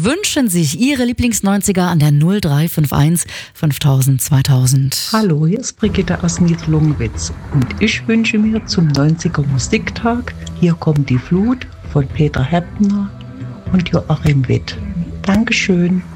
wünschen sich ihre Lieblings-90er an der 0351 5000 2000. Hallo, hier ist Brigitte aus Niederlungwitz und ich wünsche mir zum 90er Musiktag Hier kommt die Flut von Peter Heppner und Joachim Witt. Dankeschön.